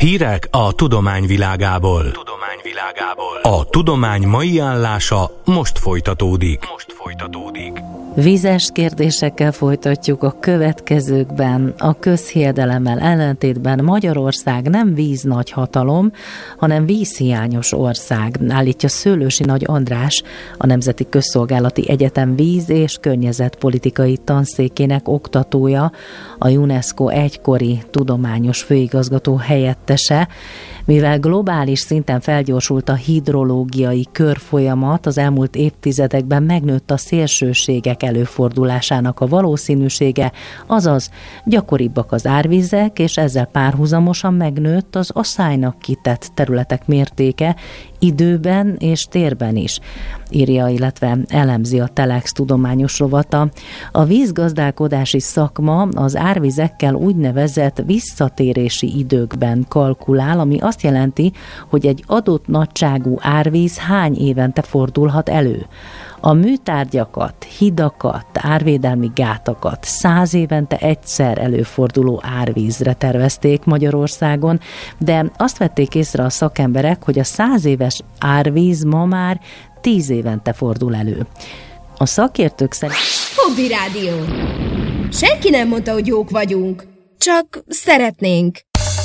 Hírek a tudomány világából. A tudomány mai állása most folytatódik. Vízes kérdésekkel folytatjuk a következőkben. A közhiedelemmel ellentétben Magyarország nem víznagyhatalom, hanem vízhiányos ország, állítja Szőlősi Nagy András, a Nemzeti Közszolgálati Egyetem víz- és környezetpolitikai tanszékének oktatója, a UNESCO egykori tudományos főigazgató helyettese. Mivel globális szinten felgyorsult a hidrológiai körfolyamat, az elmúlt évtizedekben megnőtt a szélsőségek előfordulásának a valószínűsége, azaz gyakoribbak az árvizek, és ezzel párhuzamosan megnőtt az aszálynak kitett területek mértéke időben és térben is, írja, illetve elemzi a Telex tudományos rovata. A vízgazdálkodási szakma az árvizekkel úgynevezett visszatérési időkben kalkulál, ami azt jelenti, hogy egy adott nagyságú árvíz hány évente fordulhat elő. A műtárgyakat, hidakat, árvédelmi gátakat 100 évente egyszer előforduló árvízre tervezték Magyarországon, de azt vették észre a szakemberek, hogy a 100 éves árvíz ma már 10 évente fordul elő. A szakértők szerint... Hobby Rádió. Senki nem mondta, hogy jók vagyunk, csak szeretnénk.